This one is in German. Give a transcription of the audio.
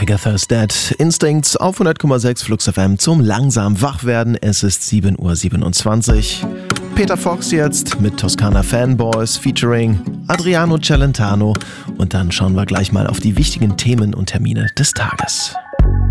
Agatha's Dead. Instincts auf 100,6 Flux FM zum langsam Wachwerden. Es ist 7:27 Uhr. Peter Fox jetzt mit Toskana Fanboys featuring Adriano Celentano. Und dann schauen wir gleich mal auf die wichtigen Themen und Termine des Tages.